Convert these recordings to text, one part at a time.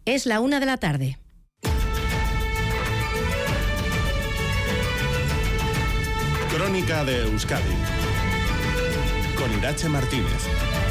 Es la 1 de la tarde. Crónica de Euskadi con Irache Martínez.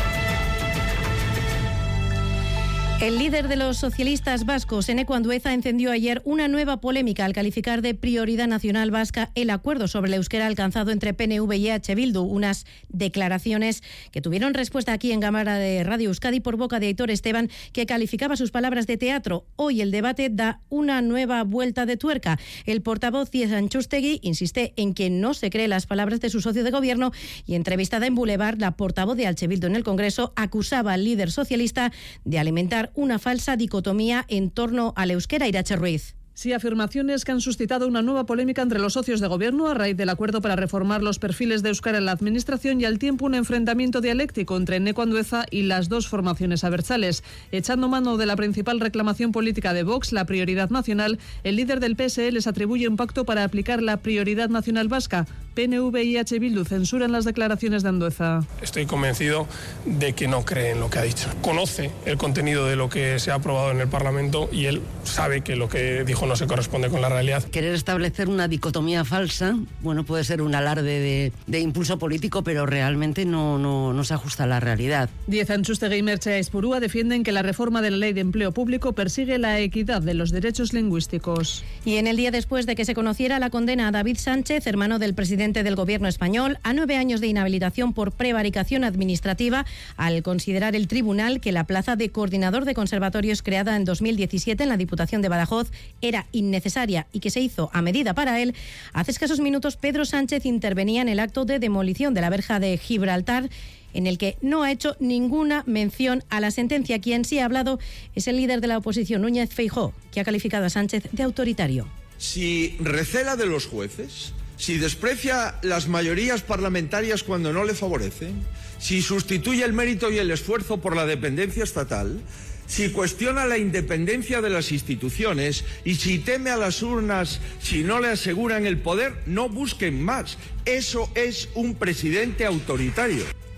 El líder de los socialistas vascos, Eneko Andueza, encendió ayer una nueva polémica al calificar de prioridad nacional vasca el acuerdo sobre el euskera alcanzado entre PNV y EH Bildu, unas declaraciones que tuvieron respuesta aquí en Cámara de Radio Euskadi por boca de Aitor Esteban, que calificaba sus palabras de teatro. Hoy el debate da una nueva vuelta de tuerca. El portavoz Zies Antxustegi insiste en que no se cree las palabras de su socio de gobierno y, entrevistada en Boulevard, la portavoz de EH Bildu en el Congreso acusaba al líder socialista de alimentar una falsa dicotomía en torno al euskera. Irache Ruiz. Sí, afirmaciones que han suscitado una nueva polémica entre los socios de gobierno a raíz del acuerdo para reformar los perfiles de euskera en la administración y al tiempo un enfrentamiento dialéctico entre Eneko Andueza y las dos formaciones abertzales. Echando mano de la principal reclamación política de Vox, la prioridad nacional, el líder del PSE les atribuye un pacto para aplicar la prioridad nacional vasca. PNV y EH Bildu censuran las declaraciones de Andueza. Estoy convencido de que no cree en lo que ha dicho. Conoce el contenido de lo que se ha aprobado en el Parlamento y él sabe que lo que dijo no se corresponde con la realidad. Querer establecer una dicotomía falsa, bueno, puede ser un alarde de impulso político, pero realmente no se ajusta a la realidad. Zies Antxustegi y Merche Aizpurua defienden que la reforma de la Ley de Empleo Público persigue la equidad de los derechos lingüísticos. Y en el día después de que se conociera la condena a David Sánchez, hermano del presidente del Gobierno español, a 9 años de inhabilitación por prevaricación administrativa, al considerar el tribunal que la plaza de coordinador de conservatorios creada en 2017 en la Diputación de Badajoz era innecesaria y que se hizo a medida para él, hace escasos minutos Pedro Sánchez intervenía en el acto de demolición de la verja de Gibraltar, en el que no ha hecho ninguna mención a la sentencia. Quien sí ha hablado es el líder de la oposición, Núñez Feijóo, que ha calificado a Sánchez de autoritario. Si recela de los jueces, si desprecia las mayorías parlamentarias cuando no le favorecen, si sustituye el mérito y el esfuerzo por la dependencia estatal, si cuestiona la independencia de las instituciones y si teme a las urnas si no le aseguran el poder, no busquen más. Eso es un presidente autoritario.